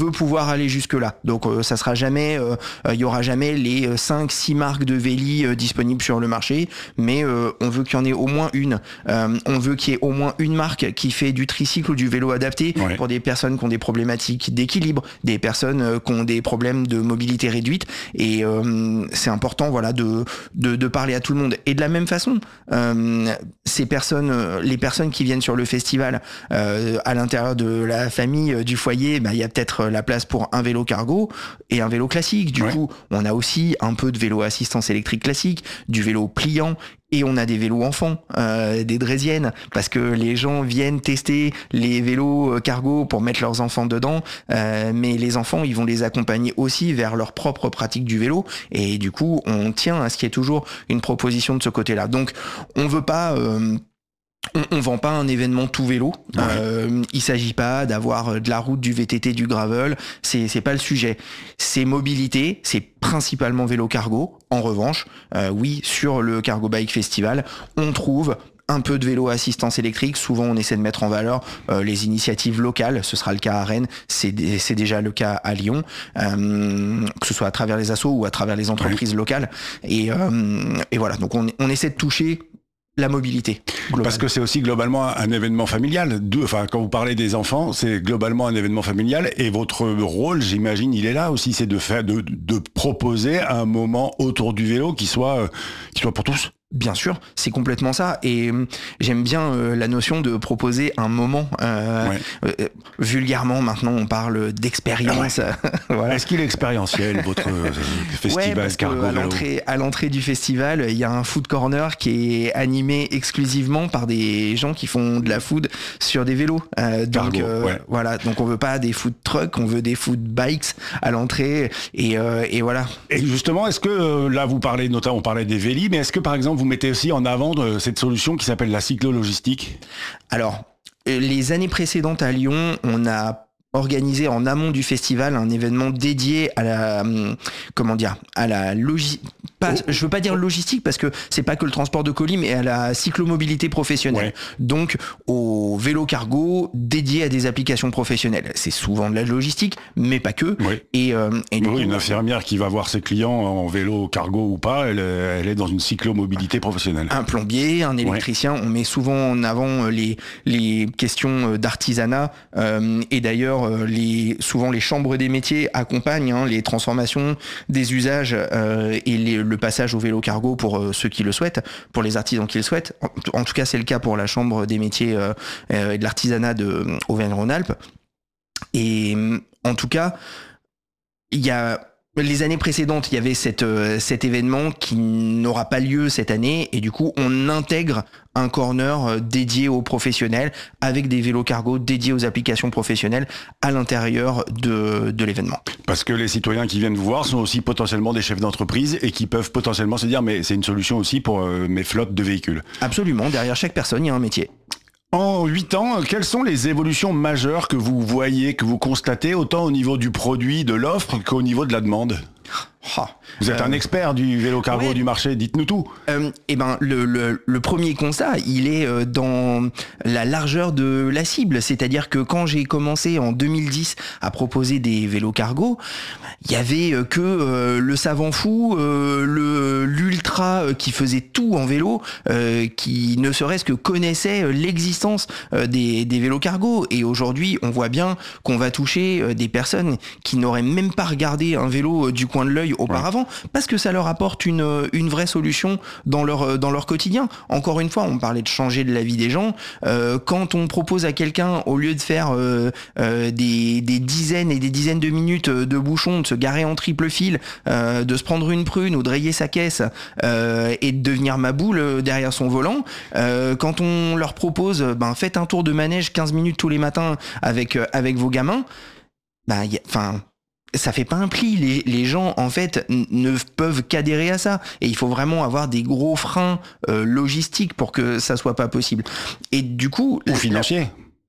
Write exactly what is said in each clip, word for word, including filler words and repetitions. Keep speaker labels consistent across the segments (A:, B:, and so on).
A: veut pouvoir aller jusque-là. Donc euh, ça sera jamais, euh, il y aura jamais les cinq six marques de véli euh, disponibles sur le marché, mais euh, on veut qu'il y en ait au moins une. Euh, on veut qu'il y ait au moins une marque qui fait du tricycle ou du vélo adapté ouais. pour des personnes qui ont des problématiques d'équilibre, des personnes euh, qui ont des problèmes de mobilité réduite. Et euh, c'est important, voilà, de, de de parler à tout le monde. Et de la même façon, euh, ces personnes, les personnes qui viennent sur le festival, euh, à l'intérieur de la famille, euh, du foyer, bah, il y a peut-être la place pour un vélo cargo et un vélo classique. Du ouais. coup, on a aussi un peu de vélo assistance électrique classique, du vélo pliant. Et on a des vélos enfants, euh, des draisiennes, parce que les gens viennent tester les vélos cargo pour mettre leurs enfants dedans, euh, mais les enfants, ils vont les accompagner aussi vers leur propre pratique du vélo, et du coup, on tient à ce qu'il y ait toujours une proposition de ce côté-là. Donc, on veut pas... Euh, On, on vend pas un événement tout vélo. Ouais. Euh, il s'agit pas d'avoir de la route, du V T T, du gravel. C'est c'est pas le sujet. C'est mobilité. C'est principalement vélo cargo. En revanche, euh, oui, sur le Cargo Bike Festival, on trouve un peu de vélo assistance électrique. Souvent, on essaie de mettre en valeur euh, les initiatives locales. Ce sera le cas à Rennes. C'est, c'est déjà le cas à Lyon. Euh, que ce soit à travers les assos ou à travers les entreprises ouais. locales. Et, euh, et voilà. Donc, on, on essaie de toucher la mobilité. Globale.
B: Parce que c'est aussi globalement un événement familial. Enfin, quand vous parlez des enfants, c'est globalement un événement familial. Et votre rôle, j'imagine, il est là aussi, c'est de faire, de, de proposer un moment autour du vélo qui soit, qui soit pour tous.
A: Bien sûr, c'est complètement ça. Et euh, j'aime bien euh, la notion de proposer un moment. Euh, ouais. euh, vulgairement, maintenant, on parle d'expérience.
B: Ouais. Voilà. Est-ce qu'il est expérientiel, votre euh, festival
A: ouais, parce
B: Cargo
A: que à l'entrée, à l'entrée du festival, il y a un food corner qui est animé exclusivement par des gens qui font de la food sur des vélos. Euh, donc
B: Cargo,
A: euh,
B: ouais.
A: voilà, donc on veut pas des food trucks, on veut des food bikes à l'entrée. Et, euh, et voilà.
B: Et justement, est-ce que euh, là, vous parlez notamment, on parlait des vélis, mais est-ce que par exemple vous mettez aussi en avant de cette solution qui s'appelle la cyclo-logistique ?
A: Alors, les années précédentes à Lyon, on a organisé en amont du festival un événement dédié à la, comment dire, à la logistique. Pas, oh. Je veux pas dire logistique parce que c'est pas que le transport de colis, mais à la cyclomobilité professionnelle. Ouais. Donc, au vélo cargo dédié à des applications professionnelles. C'est souvent de la logistique, mais pas que.
B: Ouais.
A: Et, euh, et
B: oui,
A: coup,
B: une infirmière qui va voir ses clients en vélo cargo ou pas, elle, elle est dans une cyclomobilité professionnelle.
A: Un plombier, un électricien, ouais. On met souvent en avant les, les questions d'artisanat. Euh, et d'ailleurs, les, souvent les chambres des métiers accompagnent hein, les transformations des usages euh, et les, le passage au vélo cargo pour euh, ceux qui le souhaitent, pour les artisans qui le souhaitent. En, en tout cas, c'est le cas pour la chambre des métiers euh, euh, et de l'artisanat de Auvergne-Rhône-Alpes. Et en tout cas, il y a... Les années précédentes, il y avait cette, euh, cet événement qui n'aura pas lieu cette année et du coup, on intègre un corner dédié aux professionnels avec des vélos cargo dédiés aux applications professionnelles à l'intérieur de, de l'événement.
B: Parce que les citoyens qui viennent vous voir sont aussi potentiellement des chefs d'entreprise et qui peuvent potentiellement se dire mais c'est une solution aussi pour euh, mes flottes de véhicules.
A: Absolument, derrière chaque personne, il y a un métier.
B: En huit ans, quelles sont les évolutions majeures que vous voyez, que vous constatez, autant au niveau du produit, de l'offre, qu'au niveau de la demande ?
A: Oh,
B: vous êtes euh, un expert du vélo cargo ouais. du marché, dites-nous tout.
A: Euh, eh ben, le, le, le premier constat, il est dans la largeur de la cible. C'est-à-dire que quand j'ai commencé en deux mille dix à proposer des vélos cargo, il y avait que euh, le savant fou, euh, le l'ultra qui faisait tout en vélo, euh, qui ne serait-ce que connaissait l'existence euh, des, des vélos cargo. Et aujourd'hui, on voit bien qu'on va toucher euh, des personnes qui n'auraient même pas regardé un vélo euh, du coin de l'œil auparavant, ouais. parce que ça leur apporte une, une vraie solution dans leur, dans leur quotidien. Encore une fois, on parlait de changer de la vie des gens. Euh, quand on propose à quelqu'un, au lieu de faire euh, euh, des, des dizaines et des dizaines de minutes de bouchon, de se garer en triple fil, euh, de se prendre une prune ou de rayer sa caisse euh, et de devenir ma boule derrière son volant, euh, quand on leur propose, ben, faites un tour de manège quinze minutes tous les matins avec, avec vos gamins, ben, enfin... ça fait pas un pli. Les, les gens, en fait, n- ne peuvent qu'adhérer à ça. Et il faut vraiment avoir des gros freins euh, logistiques pour que ça soit pas possible. Et du coup...
B: Ou financiers.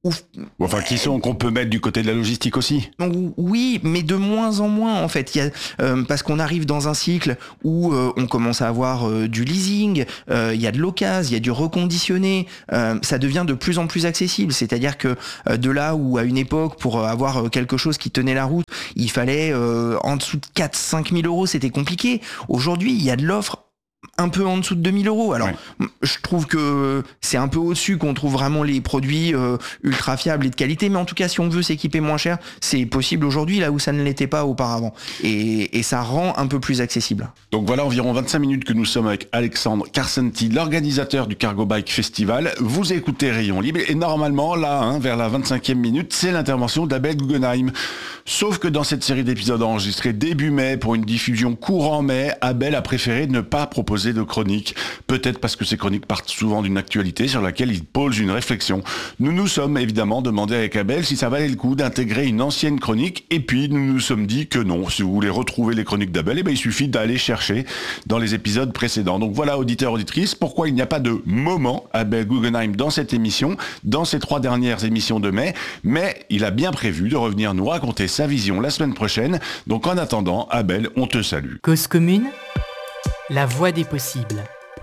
A: Ouf.
B: Enfin, qui sont qu'on peut mettre du côté de la logistique aussi.
A: Oui, mais de moins en moins en fait. Il y a, euh, parce qu'on arrive dans un cycle où euh, on commence à avoir euh, du leasing, euh, il y a de l'occasion, il y a du reconditionné. Euh, ça devient de plus en plus accessible. C'est-à-dire que euh, de là où à une époque, pour avoir quelque chose qui tenait la route, il fallait euh, en dessous de quatre à cinq mille euros, c'était compliqué. Aujourd'hui, il y a de l'offre un peu en dessous de deux mille euros. Alors, ouais. Je trouve que c'est un peu au-dessus qu'on trouve vraiment les produits euh, ultra fiables et de qualité, mais en tout cas, si on veut s'équiper moins cher, c'est possible aujourd'hui, là où ça ne l'était pas auparavant. Et, et ça rend un peu plus accessible.
B: Donc voilà, environ vingt-cinq minutes que nous sommes avec Alexandre Karsenty, l'organisateur du Cargo Bike Festival. Vous écoutez Rayon Libre, et normalement, là, hein, vers la vingt-cinquième minute, c'est l'intervention d'Abel Guggenheim. Sauf que dans cette série d'épisodes enregistrés début mai, pour une diffusion courant mai, Abel a préféré ne pas proposer de chroniques. Peut-être parce que ces chroniques partent souvent d'une actualité sur laquelle il pose une réflexion. Nous nous sommes évidemment demandé avec Abel si ça valait le coup d'intégrer une ancienne chronique, et puis nous nous sommes dit que non. Si vous voulez retrouver les chroniques d'Abel, eh ben, il suffit d'aller chercher dans les épisodes précédents. Donc voilà, auditeurs, auditrices, pourquoi il n'y a pas de moment Abel Guggenheim dans cette émission, dans ces trois dernières émissions de mai, mais il a bien prévu de revenir nous raconter sa vision la semaine prochaine. Donc en attendant, Abel, on te salue.
C: Cause commune, la voie des possibles.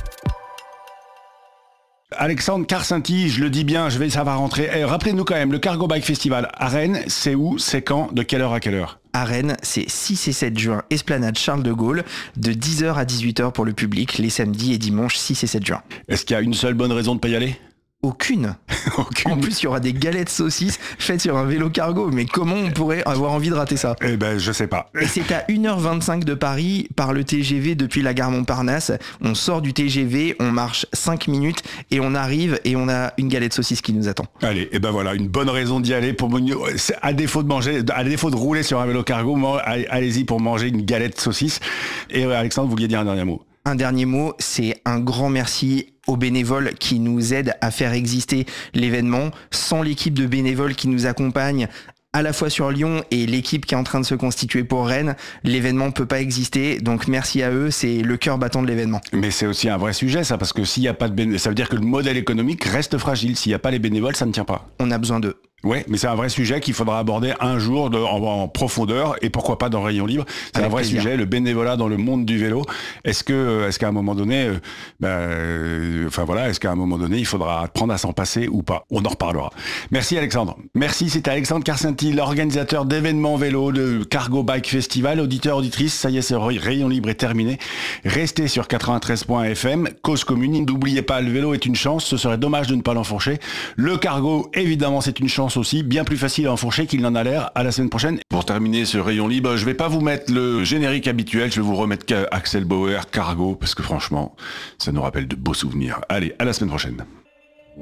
B: Alexandre Karsenty, je le dis bien, je vais, ça va rentrer. Eh, rappelez-nous quand même, le Cargo Bike Festival à Rennes, c'est où, c'est quand, de quelle heure à quelle heure ?
A: À Rennes, c'est six et sept juin, Esplanade Charles de Gaulle, de dix heures à dix-huit heures pour le public, les samedis et dimanches six et sept juin.
B: Est-ce qu'il y a une seule bonne raison de pas y aller ?
A: Aucune. Aucune. En plus, il y aura des galettes saucisses faites sur un vélo cargo. Mais comment on pourrait avoir envie de rater ça ?
B: Eh ben, je sais pas.
A: Et c'est à une heure vingt-cinq de Paris par le T G V depuis la gare Montparnasse. On sort du T G V, on marche cinq minutes et on arrive et on a une galette saucisse qui nous attend.
B: Allez, et eh ben voilà, une bonne raison d'y aller pour à défaut de manger, à défaut de rouler sur un vélo cargo, allez-y pour manger une galette saucisse. Et Alexandre, vous vouliez dire un dernier mot ?
A: Un dernier mot, c'est un grand merci aux bénévoles qui nous aident à faire exister l'événement. Sans l'équipe de bénévoles qui nous accompagne à la fois sur Lyon et l'équipe qui est en train de se constituer pour Rennes, l'événement peut pas exister. Donc merci à eux, c'est le cœur battant de l'événement.
B: Mais c'est aussi un vrai sujet ça, parce que s'il y a pas de bénévoles, ça veut dire que le modèle économique reste fragile. S'il y a pas les bénévoles, ça ne tient pas.
A: On a besoin d'eux.
B: Ouais, mais c'est un vrai sujet qu'il faudra aborder un jour de, en, en profondeur, et pourquoi pas dans Rayon Libre. C'est Avec un vrai plaisir. Sujet, le bénévolat dans le monde du vélo. Est-ce que, est-ce qu'à un moment donné, euh, bah, euh, enfin voilà, est-ce qu'à un moment donné, il faudra apprendre à s'en passer ou pas ? On en reparlera. Merci Alexandre. Merci, c'était Alexandre Karsenty, l'organisateur d'événements vélo de Cargo Bike Festival. Auditeur, auditrice, ça y est, c'est Rayon Libre est terminé. Restez sur quatre-vingt-treize point F M, cause commune. N'oubliez pas, le vélo est une chance. Ce serait dommage de ne pas l'enfourcher. Le cargo, évidemment, c'est une chance aussi, bien plus facile à enfourcher qu'il n'en a l'air. À la semaine prochaine. Pour terminer ce Rayon Libre, je vais pas vous mettre le générique habituel, je vais vous remettre Axel Bauer, Cargo, parce que franchement, ça nous rappelle de beaux souvenirs. Allez, à la semaine prochaine.